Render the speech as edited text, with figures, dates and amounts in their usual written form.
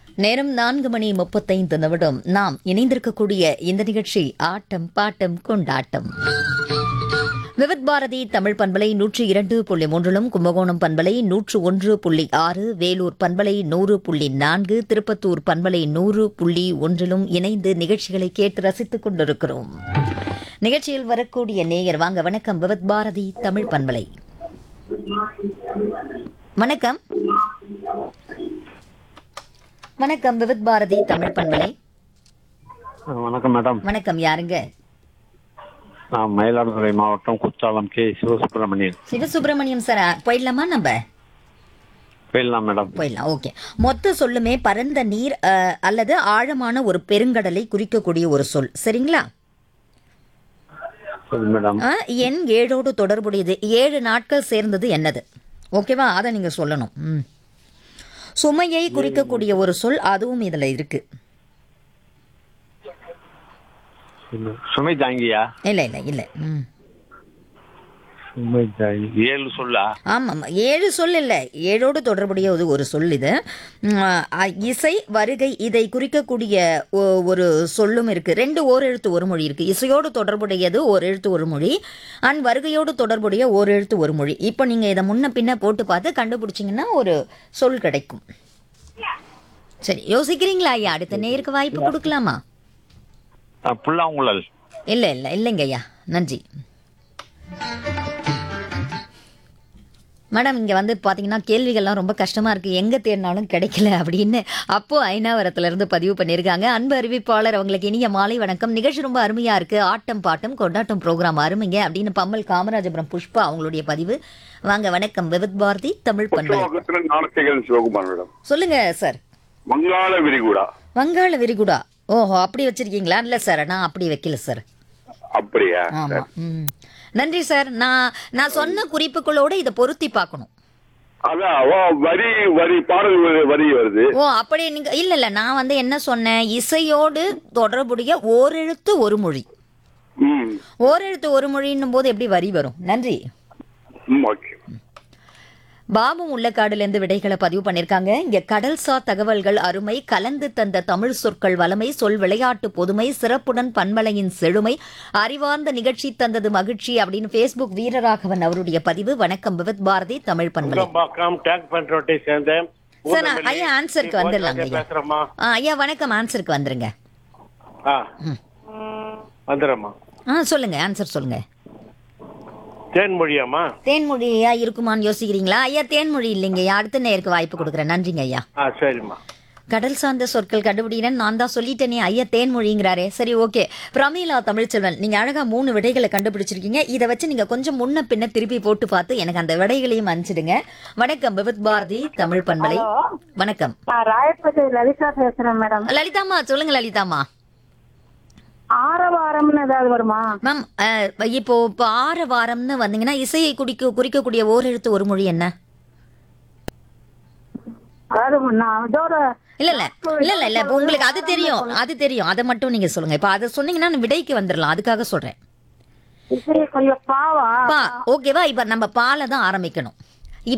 நேரம் 4:35 நாம் இணைந்திருக்கக்கூடிய இந்த நிகழ்ச்சி ஆட்டம் பாட்டம் கொண்டாட்டம். விவித் பாரதி தமிழ் பண்பலை 102.3, கும்பகோணம் பண்பலை 101.6, வேலூர் பண்பலை 100.4, திருப்பத்தூர் பண்பலை 100.1 இணைந்து நிகழ்ச்சிகளை கேட்டு ரசித்துக் கொண்டிருக்கிறோம். நிகழ்ச்சியில் வரக்கூடிய நேயர் வாங்க. வணக்கம். விவித் பாரதி தமிழ் பண்பலை. வணக்கம். வணக்கம். விவித் பாரதி தமிழ் பண்பலை. வணக்கம் மேடம். வணக்கம். யாருங்க? நான் மயிலாடுதுறை மாவட்டம் குற்றாலம் கே சிவசுப்பிரமணியன். சிவசுப்பிரமணியம் சார், போயிடலாமா? நம்ம போயிடலாம் மேடம். போயிடலாம். ஓகே. மொத்த சொல்லுமே பரந்த நீர் அல்லது ஆழமான ஒரு பெருங்கடலை குறிக்கக்கூடிய ஒரு சொல். சரிங்களா? சரி மேடம். எண் 7ஓடு தொடர்புடையது. 7 நாட்கள் சேர்ந்தது என்னது? ஓகேவா? அதை நீங்க சொல்லணும். சுமையை குறிக்கக்கூடிய ஒரு சொல், அதுவும் இதுல இருக்கு. சுமை தாங்கியா? இல்ல இல்ல இல்ல. சுமை தாங்கி 7 சொல்லா? ஆமாம், 7 சொல் இல்லை, 7ஓடு தொடர்புடைய ஒரு சொல் இது. இசை, வருகை, இதை குறிக்கக்கூடிய ஒரு சொல்லும் இருக்கு. 2 ஓரெழுத்து ஒரு மொழி இருக்கு. இசையோடு தொடர்புடையது ஓர் எழுத்து ஒரு மொழி, அண்ட் வருகையோடு தொடர்புடைய ஓர் எழுத்து ஒரு மொழி. இப்போ நீங்க இதை முன்ன பின்ன போட்டு பார்த்து கண்டுபிடிச்சிங்கன்னா ஒரு சொல் கிடைக்கும். சரி, யோசிக்கிறீங்களா ஐயா? அடுத்த நேருக்கு வாய்ப்பு கொடுக்கலாமா? புல்லாங்குழல். இல்ல இல்ல இல்லைங்க ஐயா, நன்றி மேடம். இங்கே வந்து பார்த்தீங்கன்னா கேள்விகள்லாம் ரொம்ப கஷ்டமாக இருக்குது, எங்கே தேடினாலும் கிடைக்கல அப்படின்னு அப்போ ஐநாவரத்துலேருந்து பதிவு பண்ணியிருக்காங்க. அன்பு அறிவிப்பாளர், அவங்களுக்கு இனிய மாலை வணக்கம். நிகழ்ச்சி ரொம்ப அருமையாக இருக்குது, ஆட்டம் பாட்டம் கொண்டாட்டம் ப்ரோக்ராம் அருமைங்க அப்படின்னு பம்மல் காமராஜபுரம் புஷ்பா அவங்களுடைய பதிவு. வாங்க. வணக்கம். விவித் பாரதி தமிழ் பண்பலை. சொல்லுங்க சார். வங்காள விரிகுடா. வங்காள விரிகுடா. ஓஹோ, அப்படி வச்சிருக்கீங்களா? இல்லை சார், நான் அப்படி வைக்கல சார். அப்படியா? ஆமாம். நன்றி சார். நான் சொன்ன குறிப்புகளோட இதை பொருத்தி பார்க்கணும். அதான் வரி வரி பாடல் வரி வருது. ஓ, அப்படி நீங்க இல்ல இல்ல, நான் வந்து என்ன சொன்னேன், இசையோடு தொடர்புடைய ஓரெழுத்து ஒரு மொழி. ஓரெழுத்து ஒரு மொழின்னும் போது எப்படி வரி வரும்? நன்றி. பாபு முள்ளக்காடுலேருந்து விடைகளை பதிவு பண்ணியிருக்காங்க. இங்கே கடல்சா தகவல்கள் அருமை, கலந்து தந்த தமிழ் சொற்கள் வளமை, சொல் விளையாட்டு பொதுமை, சிறப்புடன் பண்பலையின் செழுமை, அறிவார்ந்த நிகழ்ச்சி தந்தது மகிழ்ச்சி அப்படின்னு ஃபேஸ்புக் வீரராகவன் அவருடைய பதிவு. வணக்கம். விவித் பாரதி தமிழ் பண்பலை. சார், ஐயா ஆன்சருக்கு வந்துடலாங்க ஐயா. ஐயா வணக்கம், ஆன்சருக்கு வந்துருங்க. சொல்லுங்க, ஆன்சர் சொல்லுங்க. தேன்மொழியாமா? தேன்மொழியா இருக்குமான்னு யோசிக்கிறீங்களா? ஐயா தேன்மொழி இல்லைங்க. அடுத்த நேருக்கு வாய்ப்பு கொடுக்குறேன். நன்றிங்க ஐயா. சரிம்மா. கடல் சார்ந்த சொற்கள் கண்டுபிடிக்கிறேன் நான் தான் சொல்லிட்டேனே. ஐயா தேன்மொழிங்கிறாரே. சரி, ஓகே. பிரமீளா தமிழ்ச்செல்வன், நீங்க அழகா 3 விடைகளை கண்டுபிடிச்சிருக்கீங்க. இதை வச்சு நீங்க கொஞ்சம் முன்ன பின்ன திருப்பி போட்டு பார்த்து எனக்கு அந்த விடைகளையும் அனுப்பிச்சிடுங்க. வணக்கம். விவித் பாரதி தமிழ் பண்பலை. வணக்கம். ராயப்பேட்டை லலிதா பேசுறேன் மேடம். லலிதாமா, சொல்லுங்க லலிதாமா. ஆரவாரம்னு ஏதாவது வருமா மேம்? இப்போ ஆரவாரம்னு வந்தீங்கன்னா இசையை குறிக்கக்கூடிய ஓரெழுத்து ஒரு மொழி என்ன? இல்ல இல்ல இல்ல இல்ல இல்ல, உங்களுக்கு அது தெரியும், அதை மட்டும் நீங்க சொல்லுங்க. இப்ப அதை சொன்னீங்கன்னா விடைக்கு வந்துடலாம், அதுக்காக சொல்றேன். பாவா? ஓகேவா? இப்ப நம்ம பால தான் ஆரம்பிக்கணும்.